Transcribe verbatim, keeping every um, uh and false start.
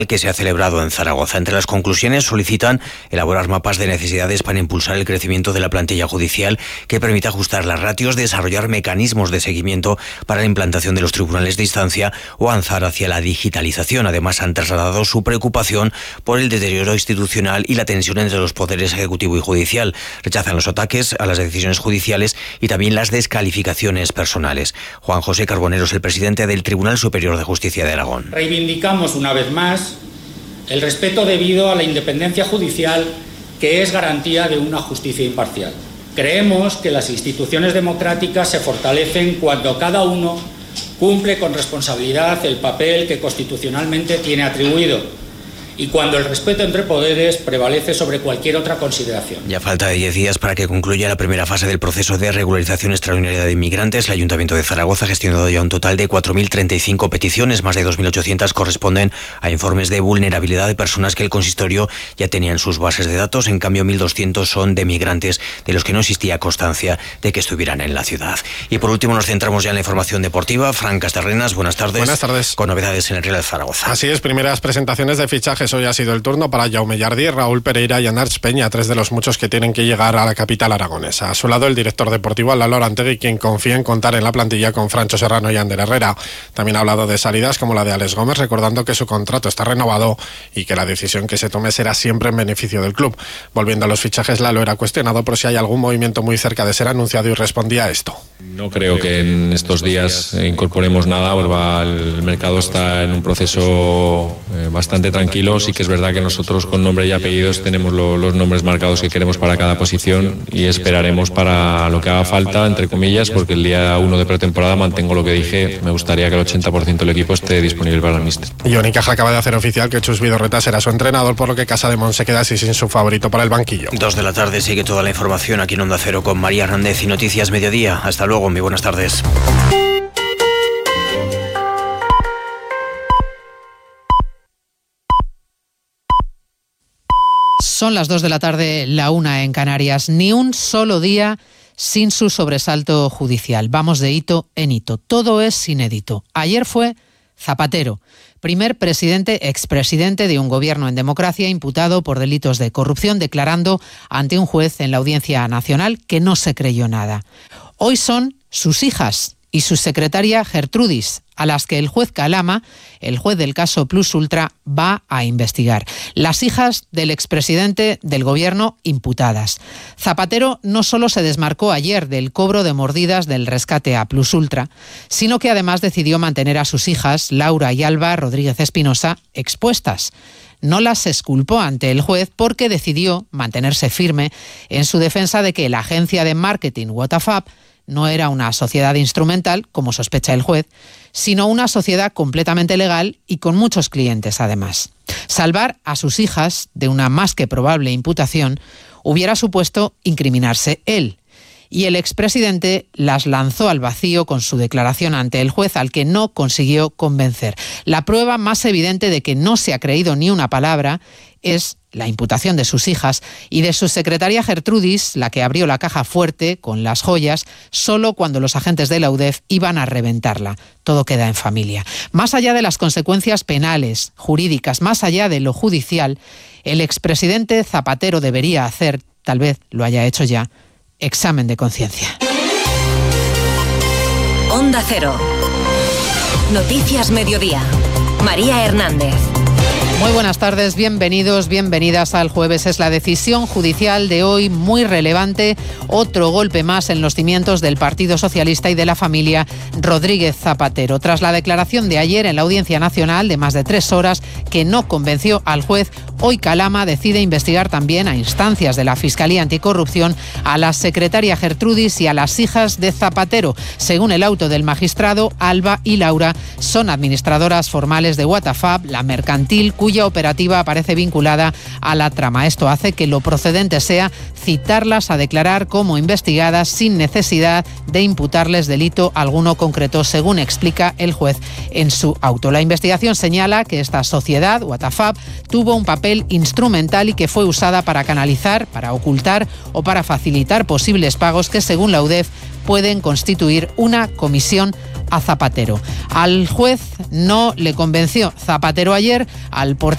que se ha celebrado en Zaragoza. Entre las conclusiones solicitan elaborar mapas de necesidades para impulsar el crecimiento de la plantilla judicial que permita ajustar las ratios, desarrollar mecanismos de seguimiento para la implantación de los tribunales de instancia o avanzar hacia la digitalización. Además, han trasladado su preocupación por el deterioro institucional y la tensión entre los poderes ejecutivo y judicial. Rechazan los ataques a las decisiones judiciales y también las descalificaciones personales. Juan José Carbonero es el presidente del Tribunal Superior de Justicia de Aragón. Reivindicamos una vez más el respeto debido a la independencia judicial, que es garantía de una justicia imparcial. Creemos que las instituciones democráticas se fortalecen cuando cada uno cumple con responsabilidad el papel que constitucionalmente tiene atribuido y cuando el respeto entre poderes prevalece sobre cualquier otra consideración. Ya falta de diez días para que concluya la primera fase del proceso de regularización extraordinaria de inmigrantes. El Ayuntamiento de Zaragoza ha gestionado ya un total de cuatro mil treinta y cinco peticiones, más de dos mil ochocientas corresponden a informes de vulnerabilidad de personas que el consistorio ya tenía en sus bases de datos. En cambio, mil doscientos son de migrantes de los que no existía constancia de que estuvieran en la ciudad. Y por último nos centramos ya en la información deportiva. Fran Casterrenas, buenas tardes. Buenas tardes. Con novedades en el Real de Zaragoza. Así es, primeras presentaciones de fichajes. Hoy ha sido el turno para Jaume Jardí, Raúl Pereira y Anarch Peña, tres de los muchos que tienen que llegar a la capital aragonesa. A su lado, el director deportivo Lalo Arantegui, quien confía en contar en la plantilla con Francho Serrano y Ander Herrera. También ha hablado de salidas como la de Alex Gómez, recordando que su contrato está renovado y que la decisión que se tome será siempre en beneficio del club. Volviendo a los fichajes, Lalo era cuestionado por si hay algún movimiento muy cerca de ser anunciado y respondía a esto. No creo que en estos días incorporemos nada, el mercado está en un proceso bastante tranquilo. Sí que es verdad que nosotros con nombre y apellidos tenemos lo, los nombres marcados que queremos para cada posición y esperaremos para lo que haga falta, entre comillas, porque el día uno de pretemporada mantengo lo que dije, me gustaría que el ochenta por ciento del equipo esté disponible para el míster. Y Unicaja acaba de hacer oficial que Chus Vidorreta será su entrenador, por lo que Casademont se queda así sin su favorito para el banquillo. Dos de la tarde, sigue toda la información aquí en Onda Cero con María Hernández y Noticias Mediodía. Hasta luego, muy buenas tardes. Son las dos de la tarde, la una en Canarias. Ni un solo día sin su sobresalto judicial. Vamos de hito en hito. Todo es inédito. Ayer fue Zapatero, primer presidente, expresidente de un gobierno en democracia, imputado por delitos de corrupción, declarando ante un juez en la Audiencia Nacional que no se creyó nada. Hoy son sus hijas y su secretaria Gertrudis, a las que el juez Calama, el juez del caso Plus Ultra, va a investigar. Las hijas del expresidente del gobierno imputadas. Zapatero no solo se desmarcó ayer del cobro de mordidas del rescate a Plus Ultra, sino que además decidió mantener a sus hijas, Laura y Alba Rodríguez Espinosa, expuestas. No las exculpó ante el juez porque decidió mantenerse firme en su defensa de que la agencia de marketing Watafab no era una sociedad instrumental, como sospecha el juez, sino una sociedad completamente legal y con muchos clientes además. Salvar a sus hijas de una más que probable imputación hubiera supuesto incriminarse él. Y el expresidente las lanzó al vacío con su declaración ante el juez, al que no consiguió convencer. La prueba más evidente de que no se ha creído ni una palabra es la imputación de sus hijas y de su secretaria Gertrudis, la que abrió la caja fuerte con las joyas solo cuando los agentes de la U D E F iban a reventarla. Todo queda en familia. Más allá de las consecuencias penales, jurídicas, más allá de lo judicial, el expresidente Zapatero debería hacer, tal vez lo haya hecho ya, examen de conciencia. Onda Cero. Noticias Mediodía. María Hernández. Muy buenas tardes, bienvenidos, bienvenidas al jueves. Es la decisión judicial de hoy muy relevante, otro golpe más en los cimientos del Partido Socialista y de la familia Rodríguez Zapatero. Tras la declaración de ayer en la Audiencia Nacional de más de tres horas que no convenció al juez, hoy Calama decide investigar también a instancias de la Fiscalía Anticorrupción a la secretaria Gertrudis y a las hijas de Zapatero. Según el auto del magistrado, Alba y Laura son administradoras formales de Watafab, la mercantil, cuya operativa aparece vinculada a la trama. Esto hace que lo procedente sea citarlas a declarar como investigadas sin necesidad de imputarles delito alguno concreto, según explica el juez en su auto. La investigación señala que esta sociedad, Watafab, tuvo un papel instrumental y que fue usada para canalizar, para ocultar o para facilitar posibles pagos que, según la U D E F, pueden constituir una comisión a Zapatero. Al juez no le convenció Zapatero ayer, al portavoz